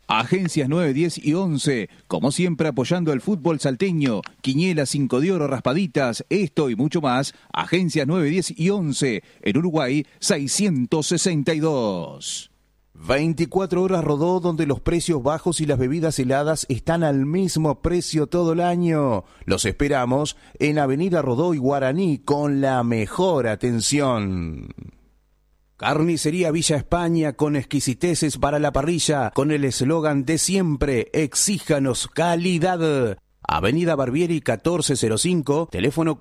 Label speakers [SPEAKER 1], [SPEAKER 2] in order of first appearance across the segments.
[SPEAKER 1] Agencias 9, 10 y 11, como siempre apoyando al fútbol salteño, Quiñela, 5 de oro, raspaditas, esto y mucho más. Agencias 9, 10 y 11, en Uruguay 662.
[SPEAKER 2] 24 horas Rodó, donde los precios bajos y las bebidas heladas están al mismo precio todo el año. Los esperamos en Avenida Rodó y Guaraní con la mejor atención. Carnicería Villa España, con exquisiteces para la parrilla, con el eslogan de siempre: exíjanos calidad. Avenida Barbieri 1405, teléfono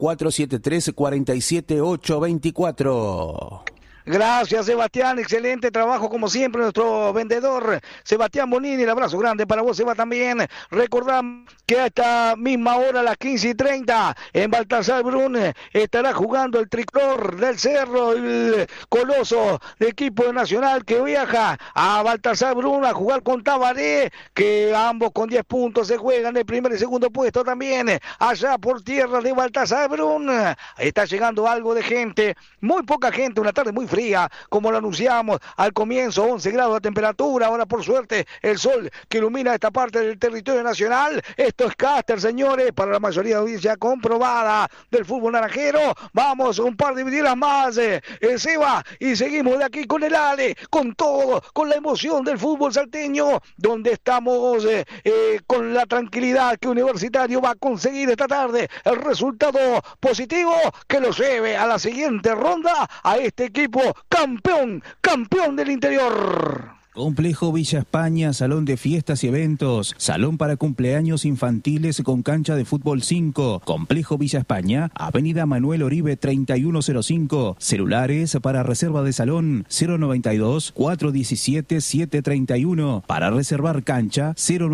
[SPEAKER 2] 473-47824.
[SPEAKER 3] Gracias, Sebastián, excelente trabajo como siempre nuestro vendedor Sebastián Bonini. El abrazo grande para vos, Seba, también. Recordamos que a esta misma hora, a las 15:30, en Baltasar Brun estará jugando el tricolor del Cerro, el coloso de equipo nacional que viaja a Baltasar Brun a jugar con Tabaré, que ambos con 10 puntos se juegan el primer y segundo puesto también allá por tierra de Baltasar Brun. Está llegando algo de gente, muy poca gente, una tarde muy fría, como lo anunciamos al comienzo, 11 grados de temperatura. Ahora, por suerte, el sol que ilumina esta parte del territorio nacional. Esto es Caster, señores, para la mayoría de audiencia comprobada del fútbol naranjero. Vamos, un par de videos más, Seba, y seguimos de aquí con el Ale, con todo, con la emoción del fútbol salteño, donde estamos con la tranquilidad que Universitario va a conseguir esta tarde el resultado positivo que lo lleve a la siguiente ronda a este equipo campeón del interior.
[SPEAKER 1] Complejo Villa España, salón de fiestas y eventos, salón para cumpleaños infantiles con cancha de fútbol 5. Complejo Villa España, Avenida Manuel Oribe 3105. Celulares para reserva de salón 092-417-731. Para reservar cancha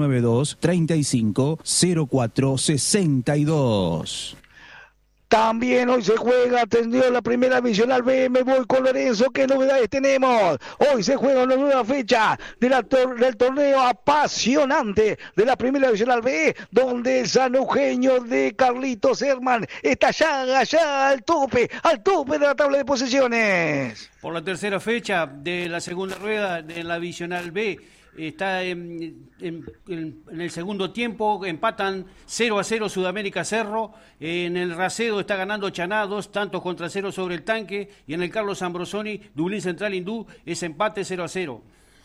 [SPEAKER 1] 092-35-0462.
[SPEAKER 3] También hoy se juega, atendió la primera divisional B. Me voy con Lorenzo. ¿Qué novedades tenemos? Hoy se juega una nueva fecha del torneo apasionante de la primera divisional B, donde el San Eugenio de Carlitos Herman está allá al tope de la tabla de posiciones.
[SPEAKER 4] Por la tercera fecha de la segunda rueda de la divisional B, está en el segundo tiempo, empatan 0-0 Sudamérica Cerro. En el Racedo está ganando Chaná 2 tantos contra 0 sobre el Tanque, y en el Carlos Ambrosoni Dublín Central Hindú es empate 0-0.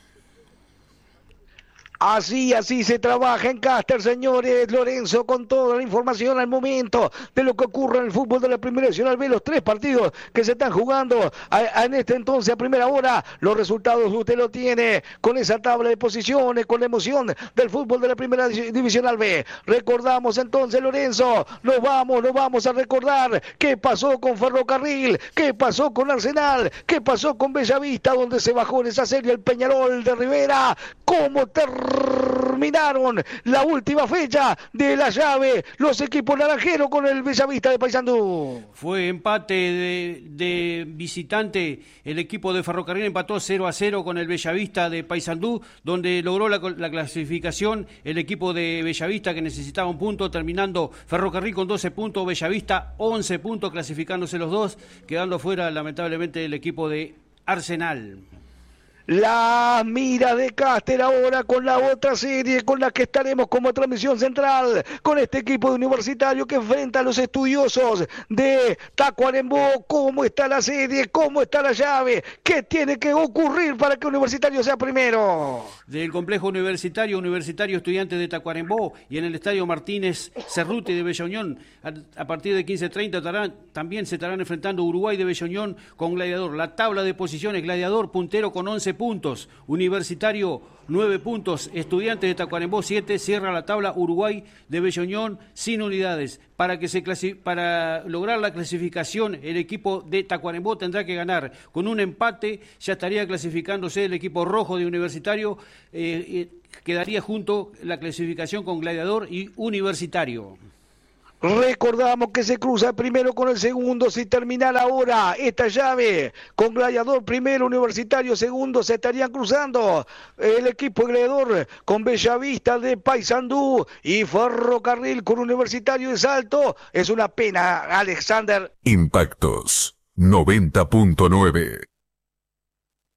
[SPEAKER 3] Así se trabaja en Caster, señores. Lorenzo con toda la información al momento de lo que ocurre en el fútbol de la Primera Nacional B, los 3 partidos que se están jugando en este entonces a primera hora. Los resultados usted lo tiene con esa tabla de posiciones, con la emoción del fútbol de la Primera Divisional B. Recordamos entonces, Lorenzo, nos vamos a recordar qué pasó con Ferrocarril, qué pasó con Arsenal, qué pasó con Bellavista, donde se bajó en esa serie el Peñarol de Rivera, cómo terminaron la última fecha de la llave los equipos naranjeros con el Bellavista de Paysandú.
[SPEAKER 4] Fue empate de visitante. El equipo de Ferrocarril empató 0-0 con el Bellavista de Paysandú, donde logró la clasificación el equipo de Bellavista, que necesitaba un punto, terminando Ferrocarril con 12 puntos, Bellavista 11 puntos, clasificándose los dos, quedando fuera lamentablemente el equipo de Arsenal.
[SPEAKER 3] La mira de Caster ahora con la otra serie con la que estaremos como transmisión central, con este equipo de Universitario que enfrenta a los estudiosos de Tacuarembó. ¿Cómo está la serie? ¿Cómo está la llave? ¿Qué tiene que ocurrir para que Universitario sea primero?
[SPEAKER 4] Del complejo universitario Estudiantes de Tacuarembó, y en el estadio Martínez Cerruti de Bella Unión, a partir de 15:30 también se estarán enfrentando Uruguay de Bella Unión con Gladiador. La tabla de posiciones: Gladiador puntero con 11 puntos, Universitario 9 puntos, Estudiantes de Tacuarembó 7, cierra la tabla Uruguay de Bella Unión sin unidades. Para lograr la clasificación, el equipo de Tacuarembó tendrá que ganar. Con un empate ya estaría clasificándose el equipo rojo de Universitario, quedaría junto la clasificación con Gladiador y Universitario.
[SPEAKER 3] Recordamos que se cruza el primero con el segundo. Si terminara ahora esta llave con Gladiador primero, Universitario segundo, se estarían cruzando el equipo Gladiador con Bellavista de Paysandú y Ferrocarril con Universitario de Salto. Es una pena, Alexander.
[SPEAKER 5] Impactos 90.9.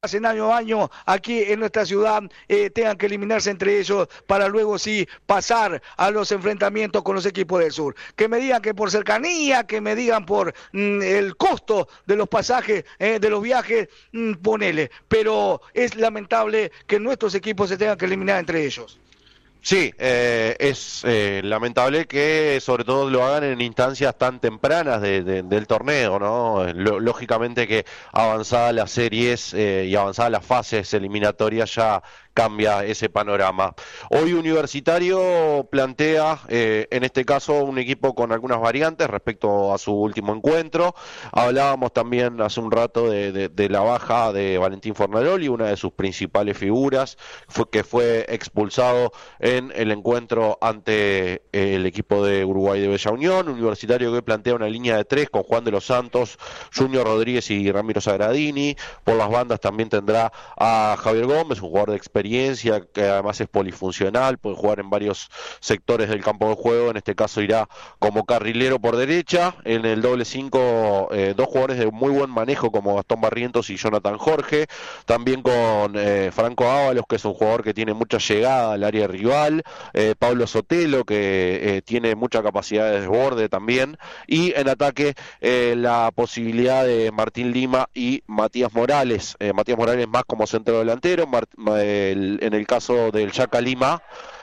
[SPEAKER 3] hacen año a año aquí en nuestra ciudad, tengan que eliminarse entre ellos para luego sí pasar a los enfrentamientos con los equipos del sur. Que me digan que por cercanía, que me digan por el costo de los pasajes, de los viajes, ponele, pero es lamentable que nuestros equipos se tengan que eliminar entre ellos.
[SPEAKER 5] Sí, es lamentable que sobre todo lo hagan en instancias tan tempranas del torneo, ¿no? Lógicamente que avanzadas las series y avanzadas las fases eliminatorias ya cambia ese panorama. Hoy Universitario plantea, en este caso, un equipo con algunas variantes respecto a su último encuentro. Hablábamos también hace un rato de la baja de Valentín Fornaroli, una de sus principales figuras, que fue expulsado en el encuentro ante el equipo de Uruguay de Bella Unión. Universitario que plantea una línea de 3 con Juan de los Santos, Junior Rodríguez y Ramiro Sagradini. Por las bandas también tendrá a Javier Gómez, un jugador de experiencia, que además es polifuncional, puede jugar en varios sectores del campo de juego. En este caso irá como carrilero por derecha. En el doble 5, dos jugadores de muy buen manejo como Gastón Barrientos y Jonathan Jorge, también con Franco Ábalos, que es un jugador que tiene mucha llegada al área rival, Pablo Sotelo, que tiene mucha capacidad de desborde también, y en ataque la posibilidad de Martín Lima y Matías Morales más como centro delantero, en el caso del Yaca Lima,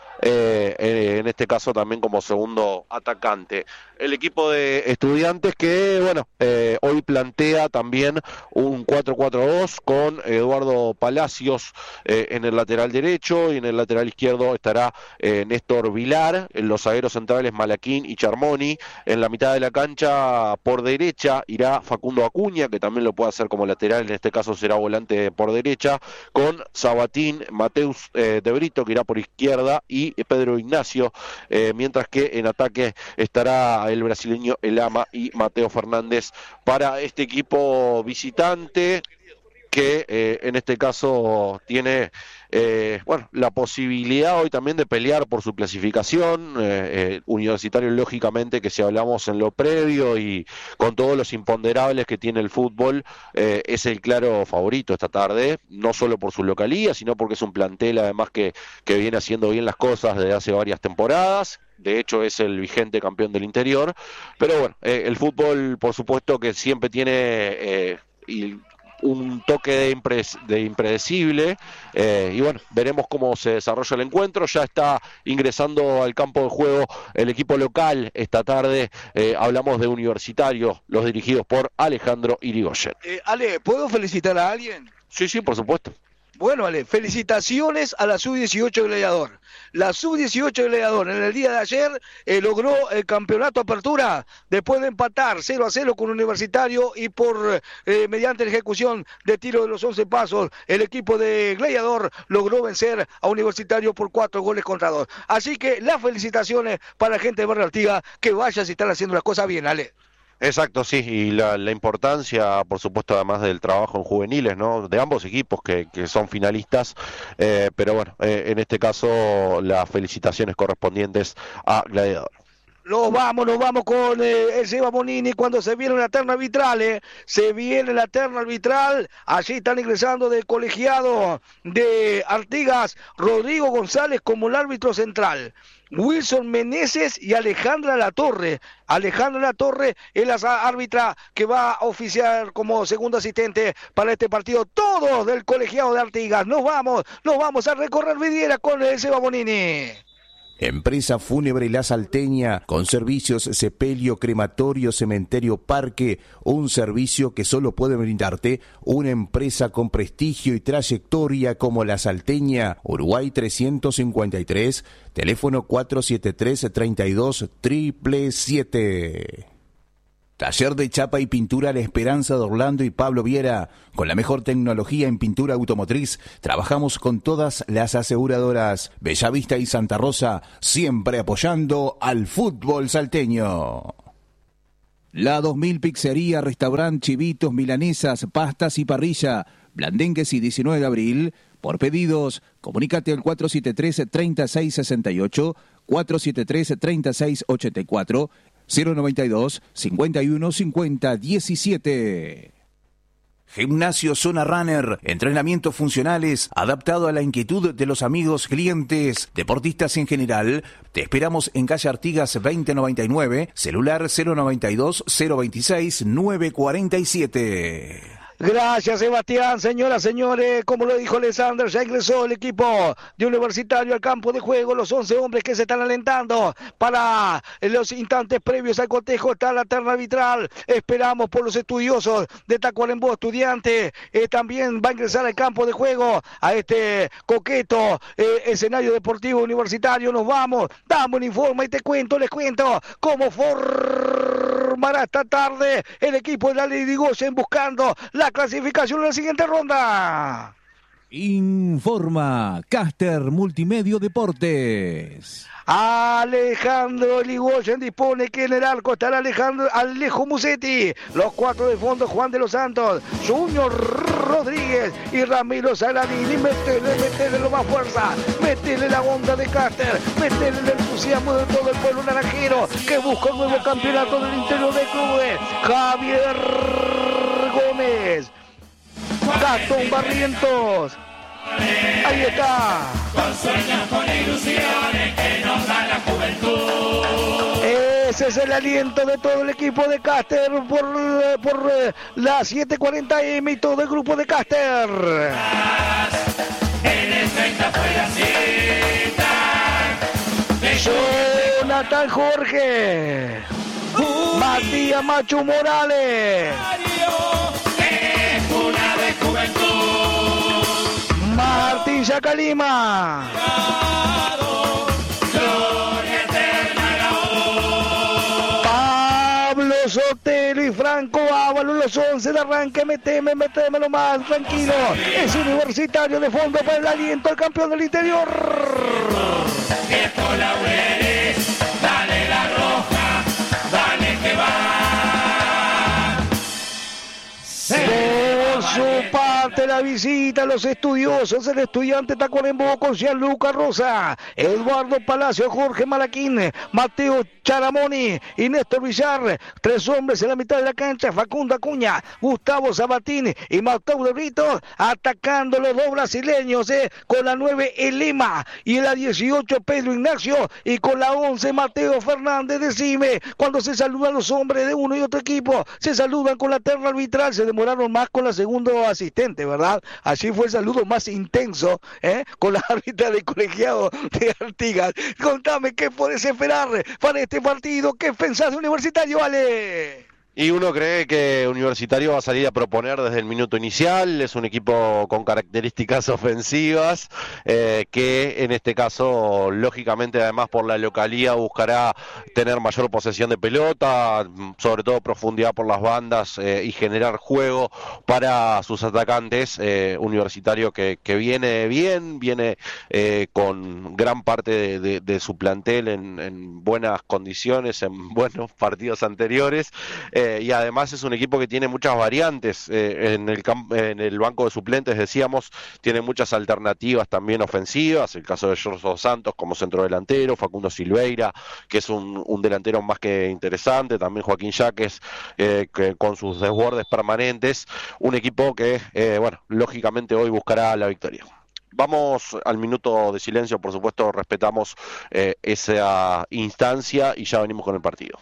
[SPEAKER 5] en este caso también como segundo atacante. El equipo de Estudiantes que, bueno, hoy plantea también un 4-4-2 con Eduardo Palacios en el lateral derecho, y en el lateral izquierdo estará Néstor Vilar, en los zagueros centrales Malaquín y Charmoni. En la mitad de la cancha por derecha irá Facundo Acuña, que también lo puede hacer como lateral, en este caso será volante por derecha, con Sabatín, Mateus de Brito, que irá por izquierda, y Pedro Ignacio, mientras que en ataque estará el brasileño Elama y Mateo Fernández para este equipo visitante, que en este caso tiene la posibilidad hoy también de pelear por su clasificación. Universitario, lógicamente, que si hablamos en lo previo y con todos los imponderables que tiene el fútbol, es el claro favorito esta tarde, no solo por su localía, sino porque es un plantel además que viene haciendo bien las cosas desde hace varias temporadas. De hecho es el vigente campeón del interior, pero bueno, el fútbol por supuesto que siempre tiene un toque de impredecible, y bueno, veremos cómo se desarrolla el encuentro. Ya está ingresando al campo de juego el equipo local esta tarde. Hablamos de Universitario, los dirigidos por Alejandro Irigoyen.
[SPEAKER 3] Ale, ¿puedo felicitar a alguien?
[SPEAKER 5] Sí, por supuesto.
[SPEAKER 3] Bueno, Ale, felicitaciones a la Sub-18 Gladiador. La Sub-18 Gladiador en el día de ayer logró el campeonato Apertura después de empatar 0-0 con Universitario, y por mediante la ejecución de tiro de los 11 pasos, el equipo de Gladiador logró vencer a Universitario por 4-2. Así que las felicitaciones para la gente de Barrio Artigas, que vaya si están haciendo las cosas bien, Ale.
[SPEAKER 5] Exacto, sí, y la importancia, por supuesto, además del trabajo en juveniles, ¿no?, de ambos equipos que son finalistas, pero bueno, en este caso las felicitaciones correspondientes a Gladiador.
[SPEAKER 3] Nos vamos con el Seba Bonini cuando se viene la terna arbitral, se viene la terna arbitral. Allí están ingresando del colegiado de Artigas Rodrigo González como el árbitro central, Wilson Meneses y Alejandra Latorre. Alejandra Latorre es la árbitra que va a oficiar como segundo asistente para este partido. Todos del colegiado de Artigas. Nos vamos a recorrer vidriera con el Seba Bonini.
[SPEAKER 2] Empresa Fúnebre La Salteña, con servicios sepelio, crematorio, cementerio, parque, un servicio que solo puede brindarte una empresa con prestigio y trayectoria como La Salteña. Uruguay 353, teléfono 473-32-777. Taller de chapa y pintura La Esperanza de Orlando y Pablo Viera. Con la mejor tecnología en pintura automotriz, trabajamos con todas las aseguradoras. Bellavista y Santa Rosa, siempre apoyando al fútbol salteño.
[SPEAKER 1] La 2000 Pizzería, Restaurant, Chivitos, Milanesas, Pastas y Parrilla. Blandengues y 19 de abril. Por pedidos, comunícate al 473-3668, 473-3684, 092 51 50 17.
[SPEAKER 2] Gimnasio Zona Runner, entrenamientos funcionales adaptado a la inquietud de los amigos, clientes, deportistas en general. Te esperamos en calle Artigas 2099, celular 092-026-947.
[SPEAKER 3] Gracias, Sebastián. Señoras, señores, como lo dijo Alexander, ya ingresó el equipo de Universitario al campo de juego. Los 11 hombres que se están alentando para los instantes previos al cotejo. Está la terna arbitral. Esperamos por los estudiosos de Tacuarembó. Estudiante también va a ingresar al campo de juego a este coqueto escenario deportivo universitario. Nos vamos, damos un informe y les cuento cómo formará esta tarde el equipo de la Lady Goyen buscando la clasificación en la siguiente ronda.
[SPEAKER 1] Informa Caster Multimedio Deportes.
[SPEAKER 3] Alejandro Ligoyen dispone que en el arco estará Alejo Musetti. Los 4 de fondo, Juan de los Santos, Junior Rodríguez y Ramiro Saladini. Metele lo más fuerza, metele la onda de Caster, metele el entusiasmo de todo el pueblo naranjero que busca un nuevo campeonato del interior del club. Javier Gómez, Gastón Barrientos. Ahí está.
[SPEAKER 6] Con sueños, con ilusiones que nos da la juventud.
[SPEAKER 3] Ese es el aliento de todo el equipo de Caster por la 740M y todo el grupo de Caster.
[SPEAKER 6] En el 30 fue la cita.
[SPEAKER 3] Jonathan Jorge. Matías Machu Morales.
[SPEAKER 6] Es una de juventud.
[SPEAKER 3] Martín Yacalima.
[SPEAKER 6] Gloria eterna a la voz.
[SPEAKER 3] Pablo Sotelo y Franco Ábalos, los 11 de arranque. Métemelo más, tranquilo. Es Universitario de fondo para el aliento, el campeón del interior.
[SPEAKER 6] Viejo Laureles, dale la roja, dale que va.
[SPEAKER 3] Por su parte, la visita a los estudiosos, el estudiante Tacuarembó con Gianluca Rosa, Eduardo Palacio, Jorge Malaquín, Mateo Charamoni y Néstor Villar. 3 hombres en la mitad de la cancha, Facundo Acuña, Gustavo Sabatini y Mateo de Brito, atacando los 2 brasileños, con la 9 Elema y la 18 Pedro Ignacio y con la 11 Mateo Fernández. Decime, cuando se saludan los hombres de uno y otro equipo, se saludan con la terna arbitral, se demoraron más con la segundo asistente, ¿verdad? Así fue el saludo más intenso, con la árbitra del colegiado de Artigas. Contame, ¿qué podés esperar para este partido? ¿Qué pensás de Universitario, Ale?
[SPEAKER 5] Y uno cree que Universitario va a salir a proponer desde el minuto inicial. Es un equipo con características ofensivas, que en este caso, lógicamente, además por la localía, buscará tener mayor posesión de pelota, sobre todo profundidad por las bandas, y generar juego para sus atacantes. Universitario que viene bien, viene con gran parte de su plantel en buenas condiciones, en buenos partidos anteriores. Y además es un equipo que tiene muchas variantes en el banco de suplentes, decíamos, tiene muchas alternativas también ofensivas, el caso de Jorge Dos Santos como centrodelantero, Facundo Silveira, que es un delantero más que interesante, también Joaquín Yaques, que con sus desbordes permanentes, un equipo que, lógicamente hoy buscará la victoria. Vamos al minuto de silencio, por supuesto, respetamos esa instancia y ya venimos con el partido.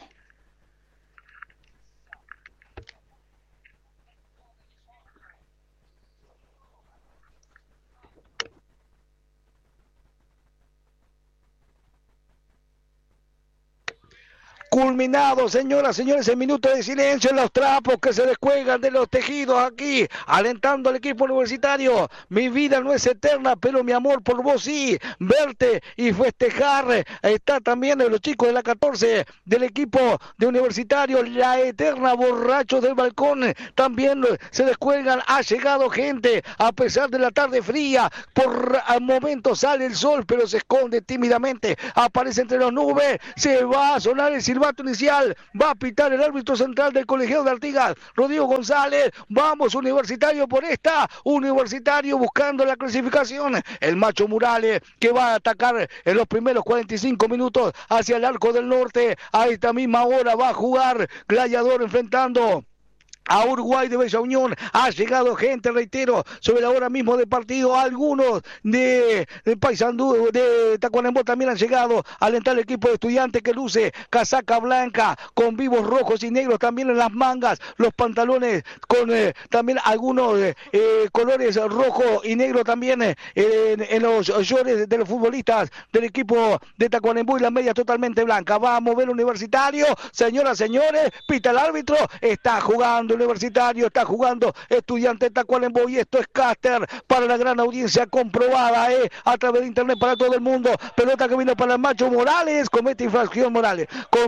[SPEAKER 3] Culminado, señoras, señores, el minuto de silencio en los trapos que se descuelgan de los tejidos aquí, alentando al equipo universitario. Mi vida no es eterna, pero mi amor por vos sí. Verte y festejar. Está también los chicos de la 14 del equipo de Universitario, la eterna borracho del balcón. También se descuelgan, ha llegado gente, a pesar de la tarde fría. Por momentos sale el sol, pero se esconde tímidamente. Aparece entre las nubes, se va a sonar el silbato inicial, va a pitar el árbitro central del colegiado de Artigas, Rodrigo González. Vamos Universitario por esta, Universitario buscando la clasificación. El Macho Morales que va a atacar en los primeros 45 minutos hacia el arco del norte. A esta misma hora va a jugar Gladiador enfrentando a Uruguay de Bella Unión. Ha llegado gente, reitero, sobre la hora mismo de partido. Algunos de Paysandú, de Tacuarembó también han llegado a alentar al equipo de Estudiantes, que luce casaca blanca con vivos rojos y negros también en las mangas, los pantalones con también algunos colores rojo y negro también en los shorts de los futbolistas del equipo de Tacuarembó, y las medias totalmente blancas. Va a mover Universitario, señoras, señores, pita el árbitro, está jugando Universitario, está jugando Estudiantes de Tacuarembó, y esto es Caster para la gran audiencia comprobada a través de internet para todo el mundo. Pelota que vino para el Macho Morales, comete infracción Morales,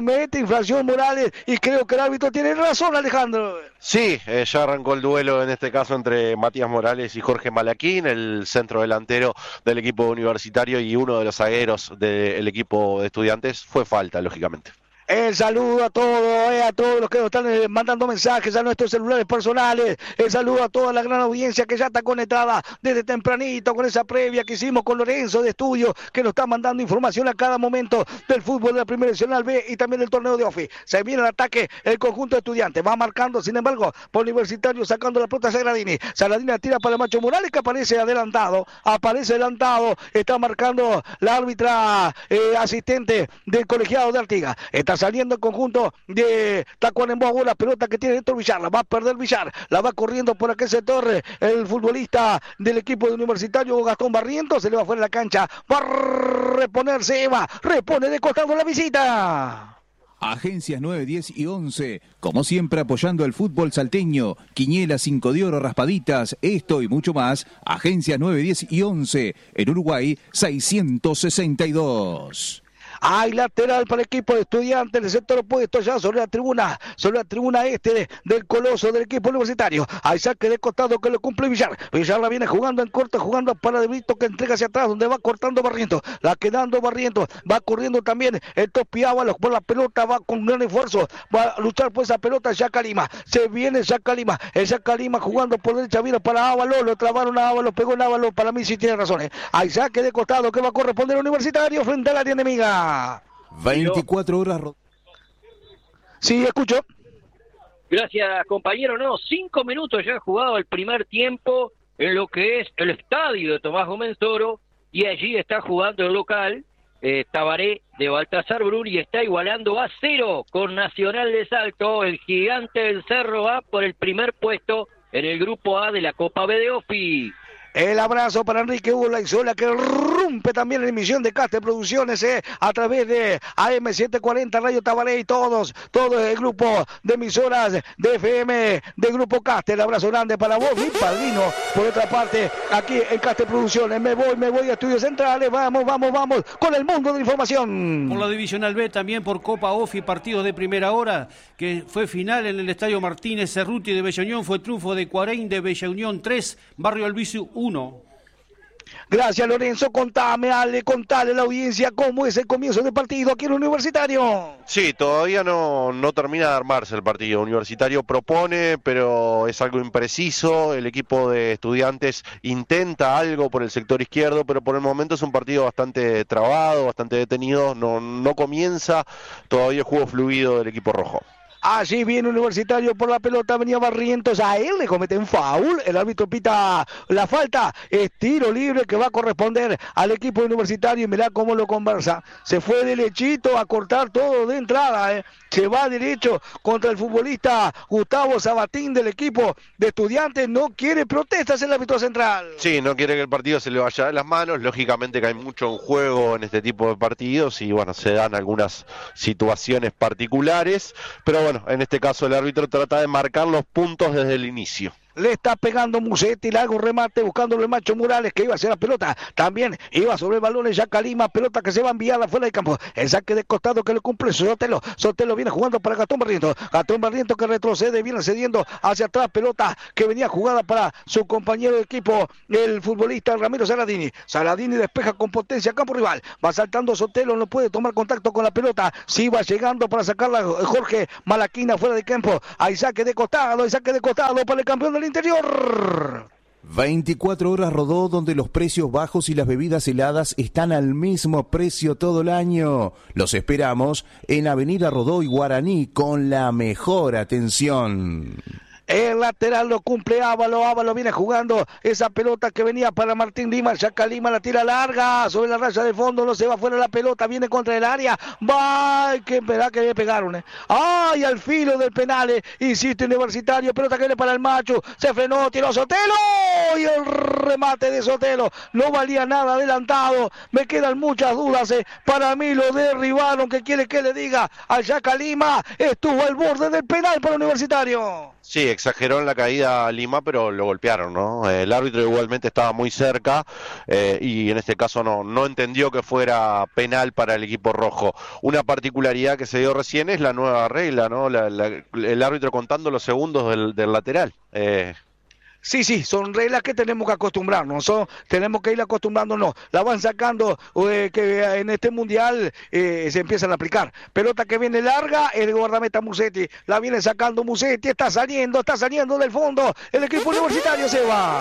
[SPEAKER 3] y creo que el árbitro tiene razón, Alejandro.
[SPEAKER 5] Sí, ya arrancó el duelo en este caso entre Matías Morales y Jorge Malaquín, el centro delantero del equipo Universitario y uno de los zagueros del equipo de Estudiantes. Fue falta, lógicamente.
[SPEAKER 3] El saludo a todos los que nos están mandando mensajes a nuestros celulares personales. El saludo a toda la gran audiencia que ya está conectada desde tempranito con esa previa que hicimos con Lorenzo de Estudio, que nos está mandando información a cada momento del fútbol de la Primera Nacional B y también del torneo de OFI. Se viene el ataque el conjunto de Estudiantes. Va marcando, sin embargo, por Universitario, sacando la pelota Saladini. Saladini tira para el Macho Morales, que aparece adelantado. Está marcando la árbitra asistente del colegiado de Artigas. Está saliendo el conjunto de Tacuarembó, la pelota que tiene dentro Villar, la va a perder Villar, la va corriendo por aquel sector el futbolista del equipo de Universitario, Gastón Barrientos, se le va fuera de la cancha, va a reponerse Eva, repone de costado la visita.
[SPEAKER 1] Agencias 9, 10 y 11, como siempre apoyando el fútbol salteño. Quiniela, 5 de oro, raspaditas, esto y mucho más. Agencias 9, 10 y 11, en Uruguay 662.
[SPEAKER 3] Hay lateral para el equipo de Estudiantes, el sector opuesto ya sobre la tribuna este del coloso del equipo universitario. Hay saque de costado que lo cumple Villar. Villar la viene jugando en corto, jugando para De Brito, que entrega hacia atrás, donde va cortando Barrientos, la quedando Barrientos, va corriendo también el Topi Ábalos por la pelota, va con gran esfuerzo, va a luchar por esa pelota Yaca Lima. Se viene Yaca Lima, el Yaca Lima jugando por derecha, viene para Ábalos, lo trabaron a Ábalos, pegó en Ábalos, para mí sí tiene razones. Hay saque de costado que va a corresponder al Universitario frente al área enemiga.
[SPEAKER 2] 24 horas.
[SPEAKER 3] Sí, escucho.
[SPEAKER 7] Gracias, compañero. 5 minutos ya ha jugado el primer tiempo en lo que es el estadio de Tomás Gómez Toro, y allí está jugando el local Tabaré de Baltasar Brun, y está igualando a 0 con Nacional de Salto. El gigante del Cerro va por el primer puesto en el grupo A de la Copa B de OFI.
[SPEAKER 3] El abrazo para Enrique Hugo Laizola, que rompe también la emisión de Caster Producciones a través de AM740 Radio Tabaré y todo el grupo de emisoras de FM de Grupo Caster. El abrazo grande para vos, mi padrino, por otra parte, aquí en Caster Producciones. Me voy a Estudios Centrales, vamos con el mundo de la información.
[SPEAKER 4] Por la Divisional B, también por Copa OFI, partidos de primera hora, que fue final en el Estadio Martínez Cerruti de Bella Unión, fue triunfo de Cuarein de Bella Unión 3, Barrio Albizu 1.
[SPEAKER 3] Gracias, Lorenzo. Contale a la audiencia cómo es el comienzo del partido aquí en el Universitario.
[SPEAKER 5] Sí, todavía no termina de armarse el partido. Universitario propone, pero es algo impreciso. El equipo de Estudiantes intenta algo por el sector izquierdo, pero por el momento es un partido bastante trabado, bastante detenido. No comienza todavía el juego fluido del equipo rojo.
[SPEAKER 3] Allí viene Universitario por la pelota, venía Barrientos, a él le cometen foul, el árbitro pita la falta, es tiro libre que va a corresponder al equipo Universitario, y mirá cómo lo conversa, se fue derechito a cortar todo de entrada, se va derecho contra el futbolista Gustavo Sabatín del equipo de Estudiantes, no quiere protestas el árbitro central.
[SPEAKER 5] Sí, no quiere que el partido se le vaya de las manos, lógicamente que hay mucho en juego en este tipo de partidos y bueno, se dan algunas situaciones particulares, pero bueno, en este caso el árbitro trata de marcar los puntos desde el inicio.
[SPEAKER 3] Le está pegando Musetti, largo remate, buscándolo el Macho Morales, que iba hacia la pelota, también iba sobre el balón el Yaca Lima, pelota que se va a enviar afuera del campo, el saque de costado que lo cumple Sotelo viene jugando para Gastón Barrientos que retrocede, viene cediendo hacia atrás, pelota que venía jugada para su compañero de equipo, el futbolista Ramiro Saladini despeja con potencia a campo rival, va saltando Sotelo, no puede tomar contacto con la pelota, sí va llegando para sacarla Jorge Malaquina fuera del campo, hay saque de costado para el campeón del interior.
[SPEAKER 2] 24 horas Rodó, donde los precios bajos y las bebidas heladas están al mismo precio todo el año. Los esperamos en Avenida Rodó y Guaraní con la mejor atención.
[SPEAKER 3] El lateral lo cumple Ávalo viene jugando esa pelota que venía para Martín Lima. El Chaca Lima la tira larga sobre la raya de fondo, no se va fuera la pelota, viene contra el área. Va, que verá que le pegaron. Ay, al filo del penal, insiste Universitario, pelota que viene para el Machu, se frenó, tiró Sotelo y el remate de Sotelo no valía nada adelantado. Me quedan muchas dudas, para mí lo derribaron, que quiere que le diga al Chaca Lima, estuvo al borde del penal para Universitario.
[SPEAKER 5] Sí, exageró en la caída Lima, pero lo golpearon, ¿no? El árbitro igualmente estaba muy cerca y en este caso no entendió que fuera penal para el equipo rojo. Una particularidad que se dio recién es la nueva regla, ¿no? El árbitro contando los segundos del lateral.
[SPEAKER 3] Sí, son reglas que tenemos que acostumbrarnos, tenemos que ir acostumbrándonos, la van sacando, que en este mundial se empiezan a aplicar. Pelota que viene larga, el guardameta Musetti, la viene sacando Musetti, está saliendo del fondo, el equipo Universitario se va.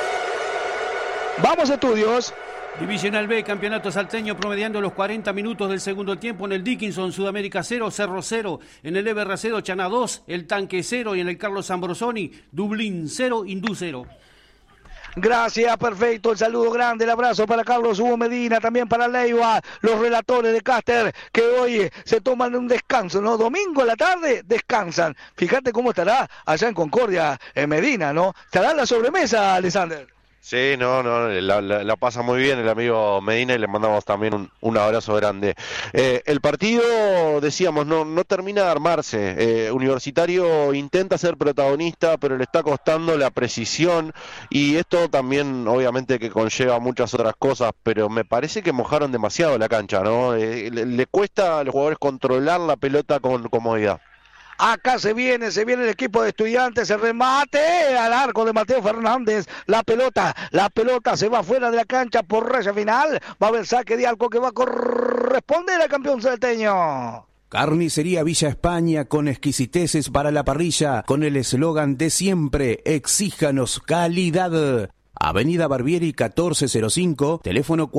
[SPEAKER 3] Vamos, Estudios.
[SPEAKER 4] Divisional B, campeonato salteño, promediando los 40 minutos del segundo tiempo en el Dickinson, Sudamérica 0, Cerro 0, en el Eber Racedo, Chana 2, el Tanque 0 y en el Carlos Ambrosoni, Dublín 0, Hindú 0.
[SPEAKER 3] Gracias, perfecto, el saludo grande, el abrazo para Carlos Hugo Medina, también para Leiva, los relatores de Caster que hoy se toman un descanso, ¿no? Domingo a la tarde descansan. Fíjate cómo estará allá en Concordia, en Medina, ¿no? Estará en la sobremesa, Alexander.
[SPEAKER 5] Sí, la pasa muy bien el amigo Medina y le mandamos también un abrazo grande. El partido, decíamos, no termina de armarse. Universitario intenta ser protagonista, pero le está costando la precisión y esto también obviamente que conlleva muchas otras cosas, pero me parece que mojaron demasiado la cancha, ¿no? Le cuesta a los jugadores controlar la pelota con comodidad.
[SPEAKER 3] Acá se viene el equipo de Estudiantes, el remate al arco de Mateo Fernández, la pelota se va fuera de la cancha por raya final, va a haber saque de arco que va a corresponder al campeón salteño.
[SPEAKER 2] Carnicería Villa España, con exquisiteces para la parrilla, con el eslogan de siempre, exíjanos calidad. Avenida Barbieri 1405, teléfono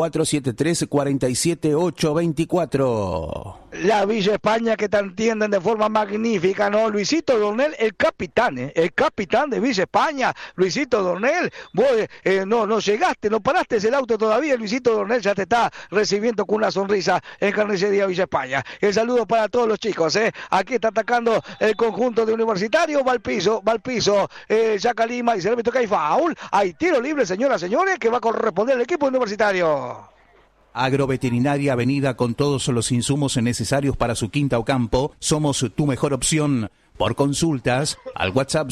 [SPEAKER 2] 473-47824.
[SPEAKER 3] La Villa España que te entienden de forma magnífica, ¿no? Luisito Dornel, el capitán de Villa España. Luisito Dornel, vos no llegaste, no paraste el auto todavía. Luisito Dornel ya te está recibiendo con una sonrisa en Carnicería Villa España. El saludo para todos los chicos, Aquí está atacando el conjunto de Universitario, va al piso, Chaca Lima y se le mete que hay foul. Hay tiro libre, señoras, señores, que va a corresponder al equipo Universitario.
[SPEAKER 2] Agroveterinaria Avenida, con todos los insumos necesarios para su quinta o campo. Somos tu mejor opción. Por consultas, al WhatsApp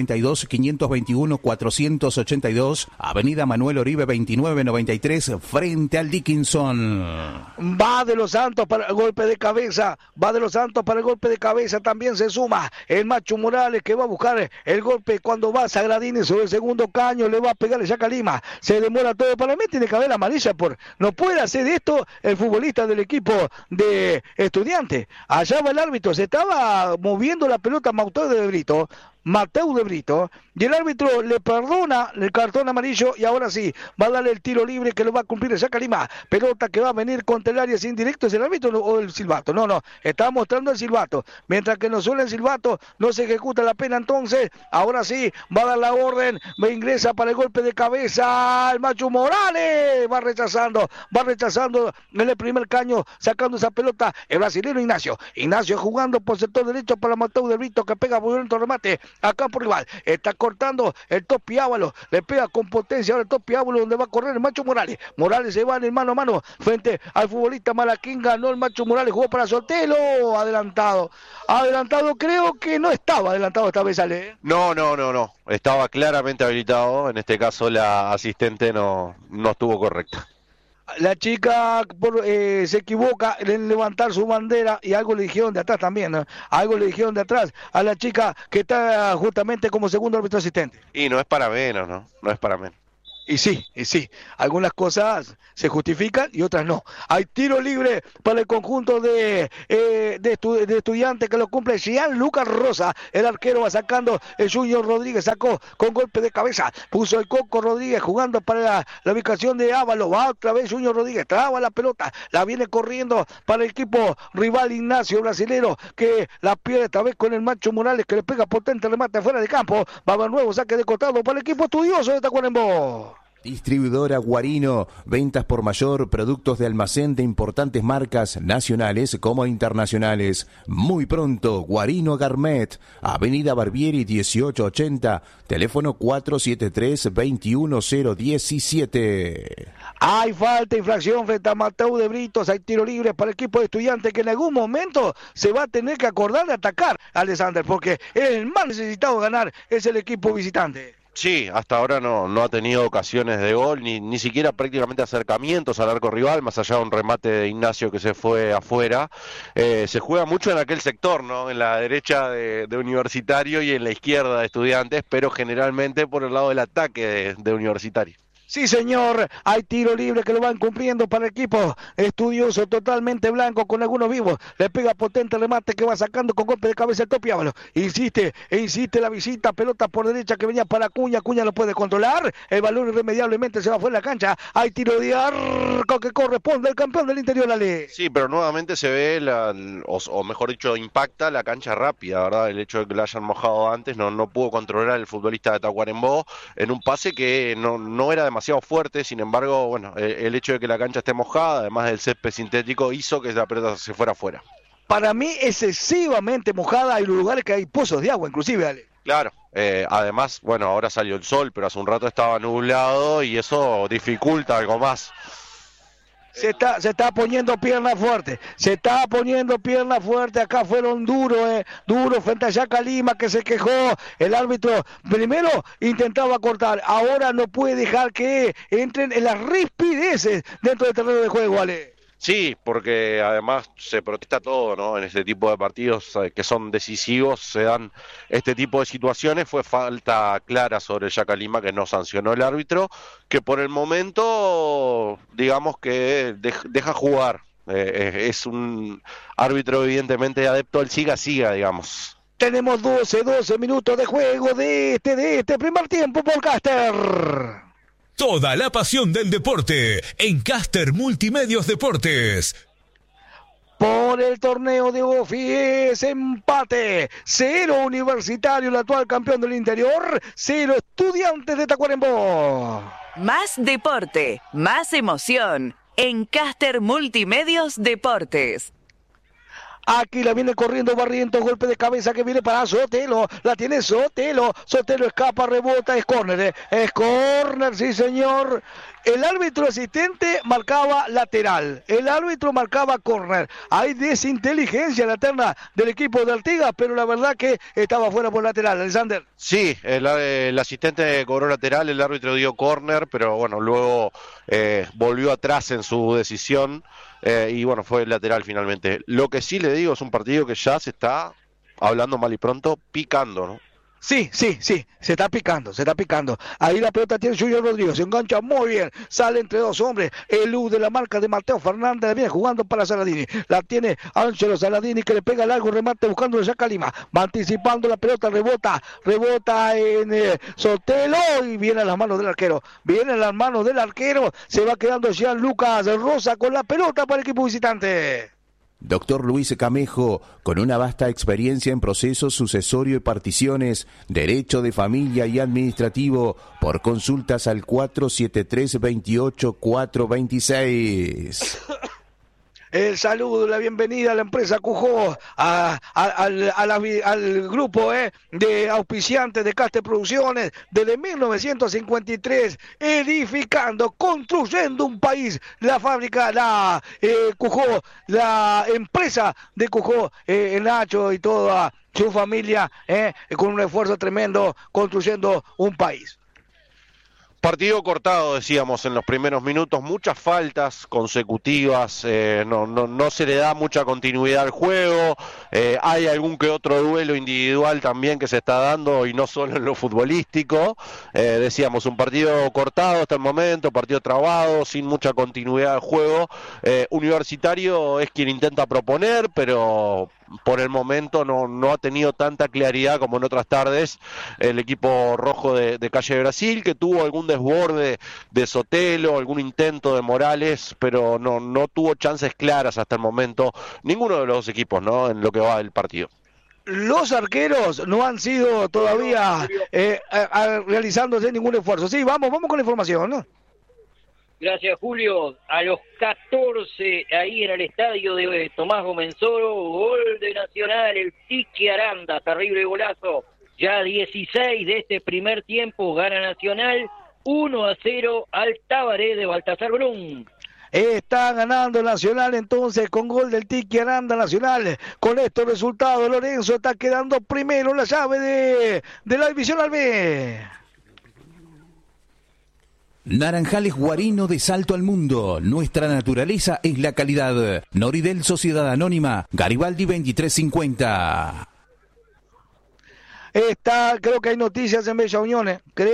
[SPEAKER 2] 092-521-482, Avenida Manuel Oribe 2993, frente al Dickinson.
[SPEAKER 3] Va de los Santos para el golpe de cabeza, también se suma el Macho Morales, que va a buscar el golpe cuando va Sagradini sobre el segundo caño, le va a pegar el Chaca Lima, se demora todo, para mí tiene que haber amarilla, no puede hacer esto el futbolista del equipo de Estudiantes. Allá va el árbitro, se estaba moviendo la pelota Mateo de Brito, y el árbitro le perdona el cartón amarillo y ahora sí, va a darle el tiro libre que lo va a cumplir el Chaca Lima. Pelota que va a venir contra el área sin directo, ¿es el árbitro o el silbato? No, está mostrando el silbato. Mientras que no suena el silbato, no se ejecuta la pena entonces. Ahora sí, va a dar la orden, me ingresa para el golpe de cabeza el Macho Morales, va rechazando en el primer caño, sacando esa pelota el brasileño Ignacio jugando por sector derecho para Mateo de Brito, que pega muy violento remate acá por rival, está cortando el Topi Ábalos, le pega con potencia ahora el Topi Ábalos, donde va a correr el Macho Morales se va en el mano a mano frente al futbolista Malaquín, ganó el Macho Morales, jugó para Sotelo, adelantado, creo que no estaba adelantado esta vez, Ale.
[SPEAKER 5] No, estaba claramente habilitado, en este caso la asistente no estuvo correcta.
[SPEAKER 3] La chica se equivoca en levantar su bandera y algo le dijeron de atrás también, ¿no? Algo le dijeron de atrás a la chica que está justamente como segundo árbitro asistente.
[SPEAKER 5] Y no es para menos, ¿no? No es para menos.
[SPEAKER 3] Y sí, algunas cosas se justifican y otras no. Hay tiro libre para el conjunto de Estudiantes que lo cumple Gianluca Rosa. El arquero va sacando, el Junior Rodríguez sacó con golpe de cabeza. Puso el Coco Rodríguez jugando para la ubicación de Ávalo. Va otra vez Junior Rodríguez, traba la pelota, la viene corriendo para el equipo rival Ignacio brasilero, que la pierde esta vez con el Macho Morales, que le pega potente remate fuera de campo. Va a haber nuevo saque de costado para el equipo estudioso de Tacuarembó.
[SPEAKER 2] Distribuidora Guarino, ventas por mayor, productos de almacén de importantes marcas nacionales como internacionales. Muy pronto, Guarino Garmet, Avenida Barbieri 1880, teléfono 473-21017.
[SPEAKER 3] Hay falta, infracción frente a Mateo de Britos, hay tiro libre para el equipo de Estudiantes que en algún momento se va a tener que acordar de atacar a Alexander, porque el más necesitado de ganar es el equipo visitante.
[SPEAKER 5] Sí, hasta ahora no ha tenido ocasiones de gol, ni siquiera prácticamente acercamientos al arco rival, más allá de un remate de Ignacio que se fue afuera. Se juega mucho en aquel sector, ¿no? En la derecha de Universitario y en la izquierda de Estudiantes, pero generalmente por el lado del ataque de Universitario.
[SPEAKER 3] Sí, señor, hay tiro libre que lo van cumpliendo para el equipo estudioso, totalmente blanco, con algunos vivos. Le pega potente remate que va sacando con golpe de cabeza el Topi Ávalo. Insiste la visita, pelota por derecha que venía para Acuña. Acuña lo puede controlar. El balón irremediablemente se va fuera de la cancha. Hay tiro de arco que corresponde al campeón del interior, Ale.
[SPEAKER 5] Sí, pero nuevamente se ve, o mejor dicho, impacta la cancha rápida, ¿verdad? El hecho de que la hayan mojado antes no pudo controlar el futbolista de Tacuarembó en un pase que no era demasiado fuerte. Sin embargo, bueno, el hecho de que la cancha esté mojada, además del césped sintético, hizo que la pelota se fuera afuera.
[SPEAKER 3] Para mí, excesivamente mojada. Hay lugares que hay pozos de agua, inclusive, Ale.
[SPEAKER 5] Claro, además, bueno, ahora salió el sol, pero hace un rato estaba nublado y eso dificulta algo más.
[SPEAKER 3] Se está poniendo pierna fuerte, acá fueron duros frente a Yaca Lima, que se quejó. El árbitro primero intentaba cortar, ahora no puede dejar que entren en las rispideces dentro del terreno de juego, Ale.
[SPEAKER 5] Sí, porque además se protesta todo, ¿no? En este tipo de partidos que son decisivos se dan este tipo de situaciones. Fue falta clara sobre Yaca Lima que no sancionó el árbitro, que por el momento, digamos que deja jugar. Es un árbitro evidentemente adepto al siga-siga, digamos.
[SPEAKER 3] Tenemos 12 minutos de juego de este primer tiempo por Caster.
[SPEAKER 8] Toda la pasión del deporte en Caster Multimedios Deportes.
[SPEAKER 3] Por el torneo de OFI es empate. 0 Universitario, el actual campeón del interior. 0 Estudiantes de Tacuarembó.
[SPEAKER 9] Más deporte, más emoción en Caster Multimedios Deportes.
[SPEAKER 3] Aquí la viene corriendo Barrientos, golpe de cabeza que viene para Sotelo, la tiene Sotelo escapa, rebota, es córner, sí señor. El árbitro asistente marcaba lateral, el árbitro marcaba córner. Hay desinteligencia en la terna del equipo de Artigas, pero la verdad que estaba fuera por lateral, Alexander.
[SPEAKER 5] Sí, el asistente cobró lateral, el árbitro dio córner, pero bueno, luego volvió atrás en su decisión. Y bueno, fue el lateral finalmente. Lo que sí le digo es un partido que ya se está, hablando mal y pronto, picando, ¿no?
[SPEAKER 3] Sí, se está picando. Ahí la pelota tiene Junior Rodríguez, se engancha muy bien, sale entre dos hombres, de la marca de Mateo Fernández, viene jugando para Saladini, la tiene Ángelo Saladini que le pega largo remate buscando a Yaca Lima, va anticipando la pelota, rebota en Sotelo y viene a las manos del arquero, se va quedando Gianluca Rosa con la pelota para el equipo visitante.
[SPEAKER 2] Doctor Luis Camejo, con una vasta experiencia en procesos sucesorio y particiones, derecho de familia y administrativo, por consultas al 473-28-426.
[SPEAKER 3] El saludo, la bienvenida a la empresa Cujó, al grupo de auspiciantes de Caster Producciones desde 1953, edificando, construyendo un país. La fábrica, Cujó, la empresa de Cujó, Nacho y toda su familia, con un esfuerzo tremendo, construyendo un país.
[SPEAKER 5] Partido cortado, decíamos, en los primeros minutos, muchas faltas consecutivas, no se le da mucha continuidad al juego, hay algún que otro duelo individual también que se está dando y no solo en lo futbolístico, decíamos, un partido cortado hasta el momento, partido trabado, sin mucha continuidad al juego. Universitario es quien intenta proponer, pero por el momento no ha tenido tanta claridad como en otras tardes el equipo rojo de Calle de Brasil, que tuvo algún desborde de Sotelo, algún intento de Morales, pero no tuvo chances claras hasta el momento ninguno de los dos equipos, ¿no?, en lo que va del partido.
[SPEAKER 3] Los arqueros no han sido todavía realizándose ningún esfuerzo. Sí, vamos con la información, ¿no?
[SPEAKER 7] Gracias, Julio. A los 14, ahí en el estadio de Tomás Gomenzoro, gol de Nacional, el Tiki Aranda, terrible golazo. Ya 16 de este primer tiempo, gana Nacional 1-0 al Tabaré de Baltasar Brum.
[SPEAKER 3] Está ganando Nacional entonces con gol del Tiki Aranda. Nacional con estos resultados, Lorenzo está quedando primero en la llave de la Divisional B.
[SPEAKER 2] Naranjales Guarino de Salto al Mundo. Nuestra naturaleza es la calidad. Noridel Sociedad Anónima, Garibaldi 2350.
[SPEAKER 3] Creo que hay noticias en Bella Unión,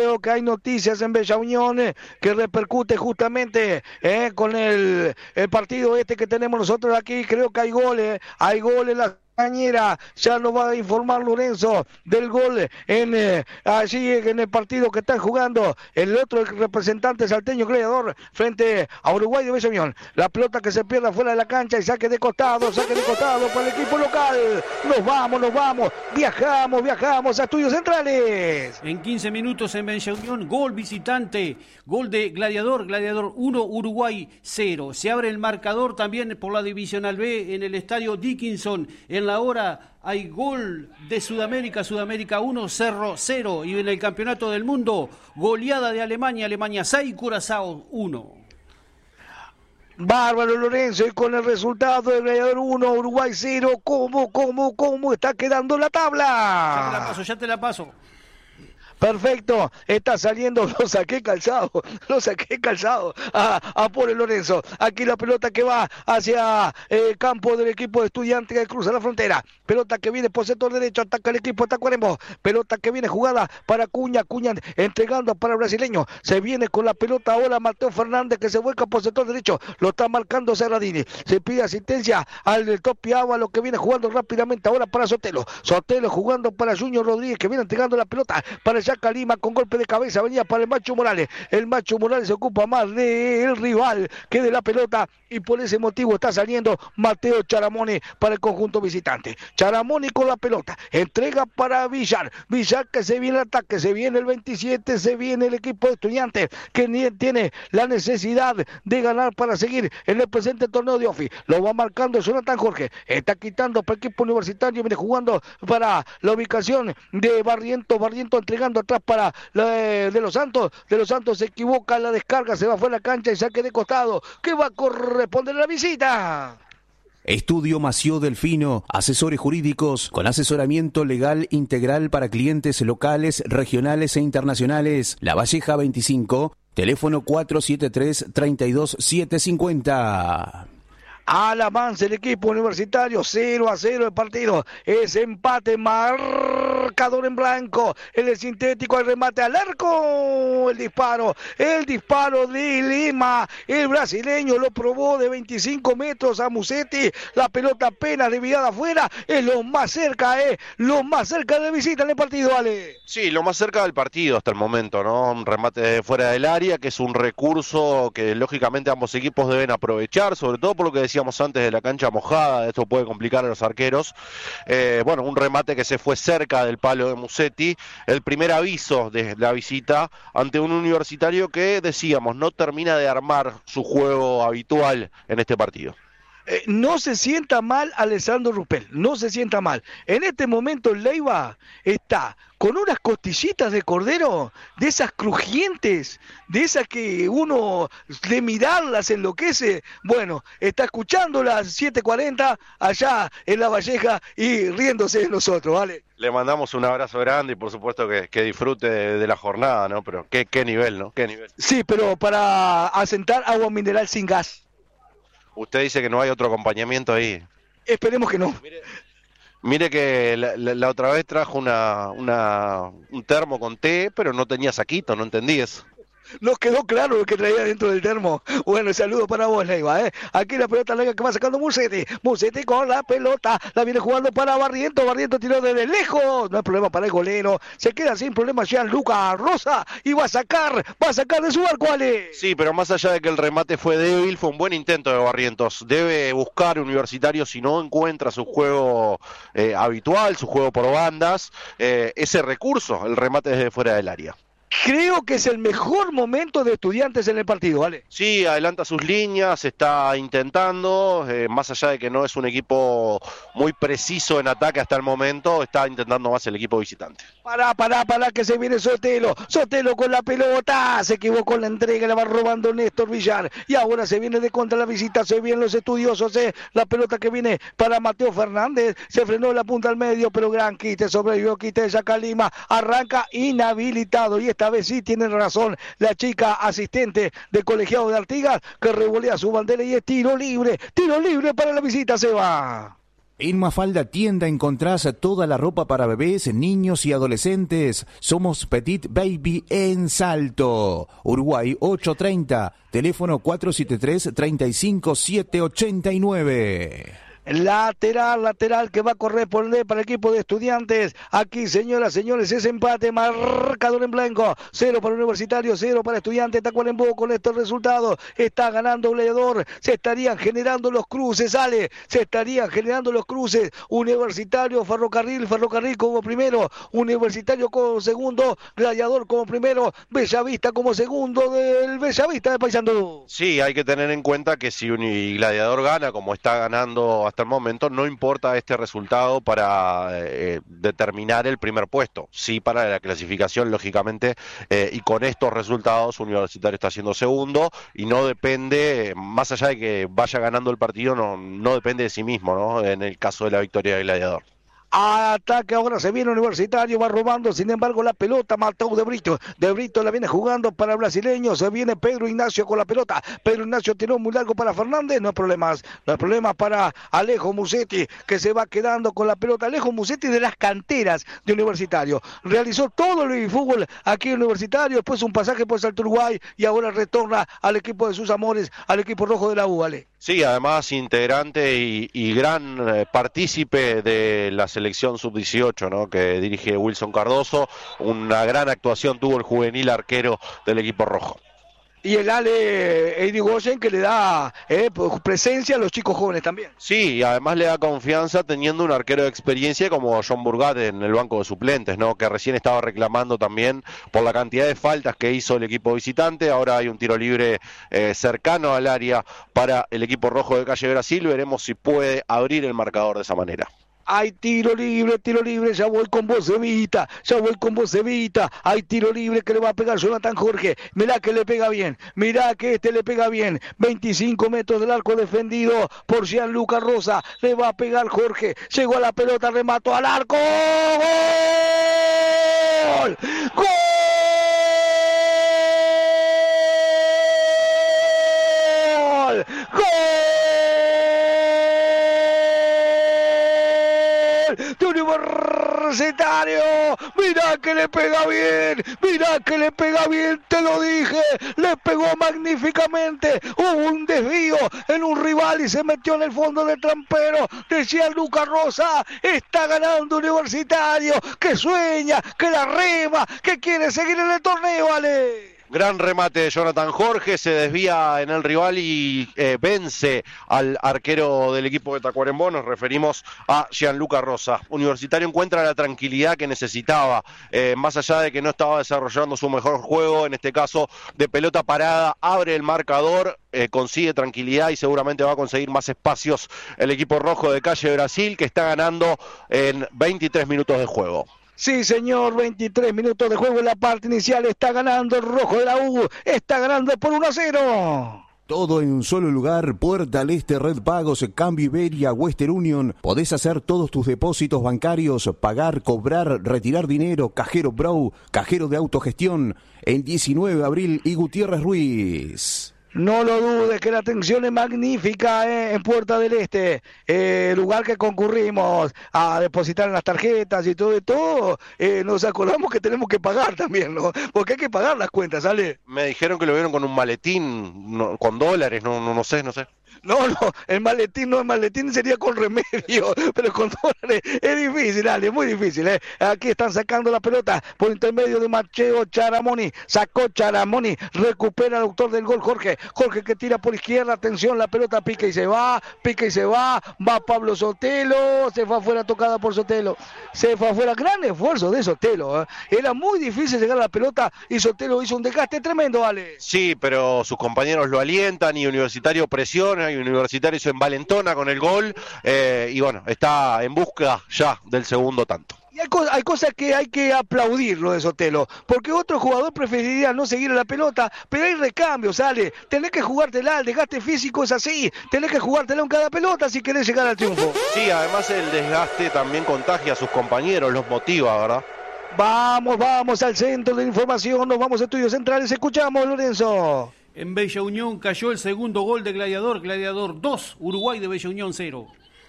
[SPEAKER 3] que repercute justamente con el partido que tenemos nosotros aquí. Creo que hay goles la compañera, ya nos va a informar Lorenzo del gol allí en el partido que están jugando el otro representante salteño Gladiador frente a Uruguay de Bella Unión. La pelota que se pierde fuera de la cancha y saque de costado para el equipo local. Nos vamos, viajamos a Estudios Centrales.
[SPEAKER 4] En 15 minutos en Bella Unión, gol visitante, gol de Gladiador 1, Uruguay 0. Se abre el marcador también por la Divisional B en el estadio Dickinson. En la hora hay gol de Sudamérica 1, Cerro 0. Y en el Campeonato del Mundo, goleada de Alemania 6, Curazao 1.
[SPEAKER 3] Bárbaro, Lorenzo, y con el resultado de Gladiador 1, Uruguay 0, ¿cómo está quedando la tabla?
[SPEAKER 4] Ya te la paso.
[SPEAKER 3] Perfecto, está saliendo, lo saqué calzado, a pobre Lorenzo. Aquí la pelota que va hacia el campo del equipo de Estudiantes que cruza la frontera. Pelota que viene por sector derecho, ataca el equipo de Tacuarembó. Pelota que viene jugada para Cuña entregando para el brasileño. Se viene con la pelota ahora Mateo Fernández que se vuelca por sector derecho. Lo está marcando Serradini. Se pide asistencia al Topi Ávalo que viene jugando rápidamente ahora para Sotelo. Sotelo jugando para Junior Rodríguez que viene entregando la pelota para Yaca Lima con golpe de cabeza, venía para el Macho Morales. El Macho Morales se ocupa más del rival que de la pelota y por ese motivo está saliendo Mateo Charamoni para el conjunto visitante. Charamoni con la pelota, entrega para Villar que se viene el ataque, se viene el 27, se viene el equipo de Estudiantes que tiene la necesidad de ganar para seguir en el presente torneo de OFI. Lo va marcando Jonathan Jorge, está quitando para el equipo universitario, viene jugando para la ubicación de Barriento entregando atrás para de los Santos se equivoca la descarga, se va fuera de la cancha y saque de costado, que va a corresponder a la visita.
[SPEAKER 2] Estudio Mació Delfino, asesores jurídicos con asesoramiento legal integral para clientes locales, regionales e internacionales. La Valleja 25, teléfono 473-32750.
[SPEAKER 3] Al avance el equipo universitario, 0-0 el partido, es empate, marcador en blanco, el sintético, el remate al arco, el disparo de Lima, el brasileño lo probó de 25 metros a Musetti, la pelota apenas desviada afuera, es lo más cerca de visita en el partido, Ale.
[SPEAKER 5] Sí, lo más cerca del partido hasta el momento, ¿no? Un remate de fuera del área, que es un recurso que lógicamente ambos equipos deben aprovechar, sobre todo por lo que decíamos antes de la cancha mojada, esto puede complicar a los arqueros. Un remate que se fue cerca del palo de Musetti, el primer aviso de la visita ante un universitario que, decíamos, no termina de armar su juego habitual en este partido.
[SPEAKER 3] No se sienta mal Alessandro Rupel, no se sienta mal. En este momento Leiva está con unas costillitas de cordero, de esas crujientes, de esas que uno de mirarlas enloquece. Bueno, está escuchando las 7:40 allá en La Valleja y riéndose de nosotros, ¿vale?
[SPEAKER 5] Le mandamos un abrazo grande y por supuesto que disfrute de la jornada, ¿no? Pero qué nivel, ¿no? Qué nivel.
[SPEAKER 3] Sí, pero para asentar agua mineral sin gas.
[SPEAKER 5] Usted dice que no hay otro acompañamiento ahí.
[SPEAKER 3] Esperemos que no.
[SPEAKER 5] Mire que la otra vez trajo un termo con té, pero no tenía saquito, no entendí eso.
[SPEAKER 3] Nos quedó claro lo que traía dentro del termo. Bueno, saludos para vos, Leiva, ¿eh? Aquí la pelota larga que va sacando Musetti. Musetti con la pelota. La viene jugando para Barrientos. Barrientos tiró desde lejos. No hay problema para el golero. Se queda sin problema Gianluca Rosa. Y va a sacar de su arco, Ale.
[SPEAKER 5] Sí, pero más allá de que el remate fue débil, fue un buen intento de Barrientos. Debe buscar Universitario si no encuentra su juego habitual, su juego por bandas. Ese recurso, el remate desde fuera del área.
[SPEAKER 3] Creo que es el mejor momento de Estudiantes en el partido, ¿vale?
[SPEAKER 5] Sí, adelanta sus líneas, está intentando, más allá de que no es un equipo muy preciso en ataque hasta el momento, está intentando más el equipo visitante.
[SPEAKER 3] Pará, que se viene Sotelo con la pelota, se equivocó en la entrega, la va robando Néstor Villar, y ahora se viene de contra la visita, se vienen los estudiosos, la pelota que viene para Mateo Fernández, se frenó la punta al medio, pero gran quite, sobrevivió quite de Yacalima, arranca inhabilitado, y esta vez sí tiene razón la chica asistente del colegiado de Artigas, que revolea su bandera y es tiro libre para la visita, se va.
[SPEAKER 2] En Mafalda Tienda encontrás toda la ropa para bebés, niños y adolescentes. Somos Petit Baby en Salto. Uruguay 830, teléfono 473-35789.
[SPEAKER 3] Lateral que va a corresponder para el equipo de Estudiantes. Aquí, señoras, señores, es empate, marcador en blanco. 0 para Universitario, 0 para Estudiantes. Tacuarembó con estos resultados. Está ganando Goleador. Se estarían generando los cruces, Ale. Se estarían generando los cruces. Universitario, Ferrocarril como primero. Universitario como segundo. Gladiador como primero. Bellavista como segundo del Bellavista de Paysandú.
[SPEAKER 5] Sí, hay que tener en cuenta que si Gladiador gana, como está ganando hasta el momento, no importa este resultado para determinar el primer puesto. Sí, para la clasificación, lógicamente, y con estos resultados Universitario está siendo segundo y no depende, más allá de que vaya ganando el partido, no depende de sí mismo, ¿no? En el caso de la victoria del Gladiador.
[SPEAKER 3] Ataque ahora, se viene Universitario, va robando, sin embargo la pelota, Mateo de Brito la viene jugando para el brasileño, se viene Pedro Ignacio con la pelota, Pedro Ignacio tiró muy largo para Fernández, no hay problemas para Alejo Musetti, que se va quedando con la pelota. Alejo Musetti de las canteras de Universitario, realizó todo el fútbol aquí en Universitario, después un pasaje por Salto Uruguay y ahora retorna al equipo de sus amores, al equipo rojo de la U, ¿vale?
[SPEAKER 5] Sí, además integrante y gran partícipe de la selección sub-18, ¿no? Que dirige Wilson Cardoso. Una gran actuación tuvo el juvenil arquero del equipo rojo.
[SPEAKER 3] Y el Ale Irigoyen, que le da presencia a los chicos jóvenes también.
[SPEAKER 5] Sí, y además le da confianza teniendo un arquero de experiencia como John Burgat en el banco de suplentes, ¿no? Que recién estaba reclamando también por la cantidad de faltas que hizo el equipo visitante. Ahora hay un tiro libre cercano al área para el equipo rojo de Calle Brasil. Veremos si puede abrir el marcador de esa manera.
[SPEAKER 3] Hay tiro libre, ya voy con vos, Evita, hay tiro libre que le va a pegar Jonathan Jorge, mirá que le pega bien, mirá que le pega bien, 25 metros del arco defendido por Gianluca Rosa, le va a pegar Jorge, llegó a la pelota, remató al arco, ¡gol! ¡Gol! ¡Gol! De Universitario, mirá que le pega bien, te lo dije, le pegó magníficamente, hubo un desvío en un rival y se metió en el fondo del trampero, decía Lucas Rosa, está ganando Universitario, que sueña, que la rema, que quiere seguir en el torneo, Ale.
[SPEAKER 5] Gran remate de Jonathan Jorge, se desvía en el rival y vence al arquero del equipo de Tacuarembó. Nos referimos a Gianluca Rosa. Universitario encuentra la tranquilidad que necesitaba, más allá de que no estaba desarrollando su mejor juego, en este caso de pelota parada, abre el marcador, consigue tranquilidad y seguramente va a conseguir más espacios el equipo rojo de Calle Brasil, que está ganando en 23 minutos de juego.
[SPEAKER 3] Sí, señor, 23 minutos de juego en la parte inicial, está ganando el rojo de la U, está ganando por 1-0.
[SPEAKER 2] Todo en un solo lugar, Puerta al Este, Red Pagos, Cambio Iberia, Western Union. Podés hacer todos tus depósitos bancarios, pagar, cobrar, retirar dinero, Cajero Bro, cajero de autogestión, en 19 de abril y Gutiérrez Ruiz.
[SPEAKER 3] No lo dudes que la atención es magnífica en Puerta del Este, lugar que concurrimos a depositar en las tarjetas y todo, nos acordamos que tenemos que pagar también, ¿no? Porque hay que pagar las cuentas, ¿sale?
[SPEAKER 5] Me dijeron que lo vieron con un maletín, con dólares, no sé.
[SPEAKER 3] No, el maletín sería con remedio, pero con dólares es difícil, dale, muy difícil, ¿eh? Aquí están sacando la pelota por intermedio de Macheo Charamoni, sacó Charamoni, recupera el autor del gol Jorge que tira por izquierda, atención, la pelota pica y se va, va Pablo Sotelo, se fue afuera, tocada por Sotelo, se fue afuera, gran esfuerzo de Sotelo, ¿eh? Era muy difícil llegar a la pelota y Sotelo hizo un desgaste tremendo, vale.
[SPEAKER 5] Sí, pero sus compañeros lo alientan y Universitario presiona y Universitario se envalentona con el gol y bueno, está en busca ya del segundo tanto.
[SPEAKER 3] Y hay cosas que hay que aplaudir lo de Sotelo, porque otro jugador preferiría no seguir a la pelota, pero hay recambios, ¿sale? Tenés que jugártela, el desgaste físico es así, tenés que jugártela en cada pelota si querés llegar al triunfo.
[SPEAKER 5] Sí, además el desgaste también contagia a sus compañeros, los motiva, ¿verdad?
[SPEAKER 3] Vamos al centro de información, nos vamos a Estudios Centrales, escuchamos, Lorenzo.
[SPEAKER 4] En Bella Unión cayó el segundo gol de Gladiador 2, Uruguay de Bella Unión 0.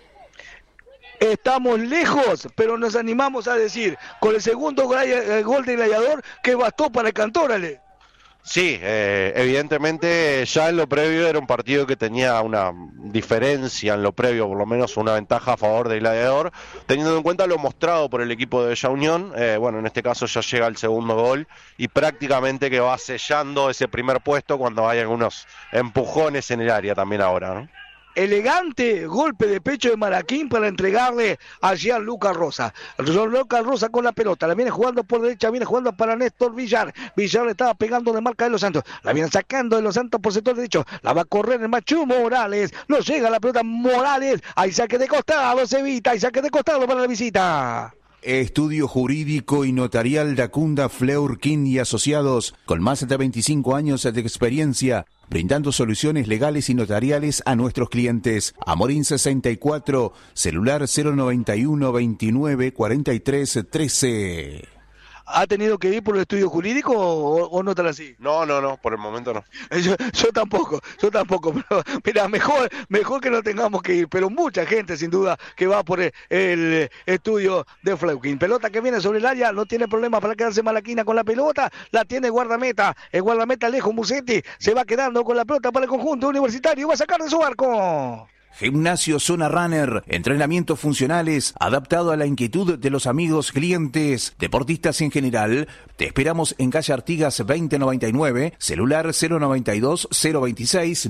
[SPEAKER 3] Estamos lejos, pero nos animamos a decir, con el segundo gol de Gladiador, que bastó para el Cantor, Ale.
[SPEAKER 5] Sí, evidentemente ya en lo previo era un partido que tenía una diferencia en lo previo, por lo menos una ventaja a favor del Gladiador, teniendo en cuenta lo mostrado por el equipo de Bella Unión. Bueno, en este caso ya llega el segundo gol y prácticamente que va sellando ese primer puesto cuando hay algunos empujones en el área también ahora, ¿no?
[SPEAKER 3] Elegante golpe de pecho de Maraquín para entregarle a Gianluca Rosa. Gianluca Rosa con la pelota, la viene jugando por derecha, viene jugando para Néstor Villar. Villar le estaba pegando de marca de Los Santos, la viene sacando de Los Santos por sector derecho, la va a correr el Machu Morales, no llega la pelota Morales, hay saque de costado, se evita, hay saque de costado para la visita.
[SPEAKER 2] Estudio Jurídico y Notarial Dacunda Fleurkin y Asociados, con más de 25 años de experiencia, brindando soluciones legales y notariales a nuestros clientes. Amorín 64, celular 091 29 43 13.
[SPEAKER 3] ¿Ha tenido que ir por el estudio jurídico o no tan así?
[SPEAKER 5] No, por el momento no.
[SPEAKER 3] Yo tampoco, pero mira, mejor que no tengamos que ir, pero mucha gente sin duda que va por el estudio de Fleuquín. Pelota que viene sobre el área, no tiene problema para quedarse Malaquina con la pelota, la tiene guardameta, el guardameta Alejo Musetti, se va quedando con la pelota para el conjunto universitario, va a sacar de su arco.
[SPEAKER 2] Gimnasio Zona Runner, entrenamientos funcionales, adaptado a la inquietud de los amigos, clientes, deportistas en general. Te esperamos en calle Artigas 2099, celular 092 026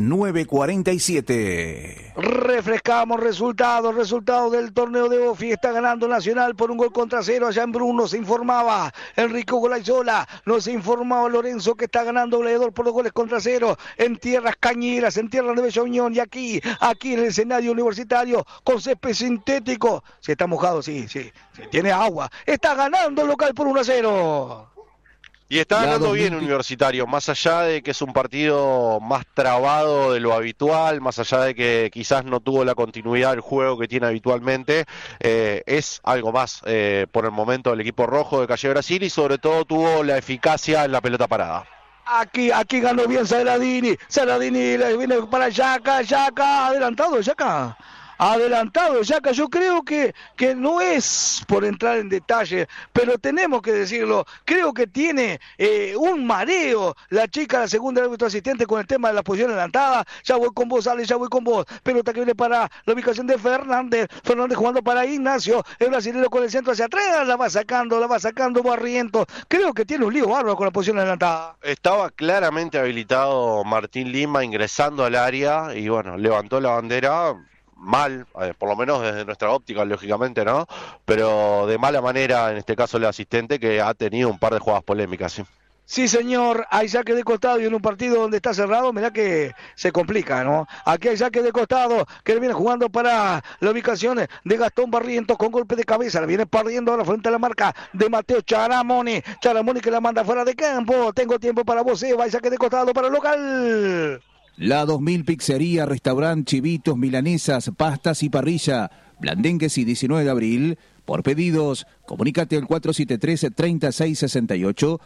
[SPEAKER 2] 947.
[SPEAKER 3] Refrescamos resultados del torneo de Ofi. Está ganando Nacional por 1-0 allá en Bruno, se informaba Enrico Golaizola, nos informaba Lorenzo que está ganando Gladiador por 2-0 en tierras cañeras, en tierras de Bella Unión, y aquí en el escenario universitario con césped sintético. Si está mojado, sí, tiene agua. Está ganando el local por 1-0.
[SPEAKER 5] Y está ganando bien Universitario, más allá de que es un partido más trabado de lo habitual, más allá de que quizás no tuvo la continuidad del juego que tiene habitualmente, es algo más por el momento del equipo rojo de Calle Brasil y sobre todo tuvo la eficacia en la pelota parada.
[SPEAKER 3] Aquí ganó bien Saladini le viene para Yaca, adelantado Yaca. adelantado, Yaca. Yo creo que no es por entrar en detalle, pero tenemos que decirlo. Creo que tiene un mareo la chica, la segunda árbitro asistente, con el tema de la posición adelantada. Ya voy con vos, Ale, ya voy con vos. Pelota que viene para la ubicación de Fernández. Fernández jugando para Ignacio. El brasileño con el centro hacia atrás. La va sacando Barrientos. Creo que tiene un lío bárbaro con la posición adelantada.
[SPEAKER 5] Estaba claramente habilitado Martín Lima ingresando al área y bueno, levantó la bandera mal, por lo menos desde nuestra óptica, lógicamente, ¿no? Pero de mala manera, en este caso el asistente, que ha tenido un par de jugadas polémicas, ¿sí?
[SPEAKER 3] Sí, señor, hay saque de costado y en un partido donde está cerrado, mirá que se complica, ¿no? Aquí hay saque de costado que le viene jugando para la ubicación de Gastón Barrientos con golpe de cabeza, le viene perdiendo ahora frente a la marca de Mateo Charamoni que la manda fuera de campo. Tengo tiempo para vos, Eva, hay saque de costado para el local.
[SPEAKER 1] La 2000 Pizzería, Restaurant, Chivitos, Milanesas, Pastas y Parrilla. Blandengues y 19 de abril. Por pedidos, comunícate al 473-3668,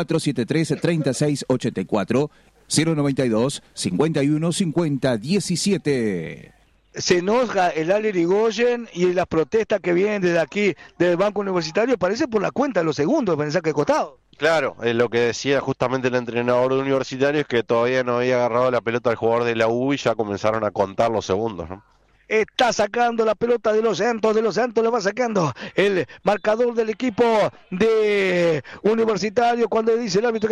[SPEAKER 1] 473-3684, 092-5150-17.
[SPEAKER 3] Se enoja el Ale Irigoyen y las protestas que vienen desde aquí, del Banco Universitario, parece por la cuenta de los segundos, pensar que he costado.
[SPEAKER 5] Claro, lo que decía justamente el entrenador de Universitario es que todavía no había agarrado la pelota al jugador de la U y ya comenzaron a contar los segundos, ¿no?
[SPEAKER 3] Está sacando la pelota de los Santos le va sacando el marcador del equipo de Universitario cuando dice el árbitro que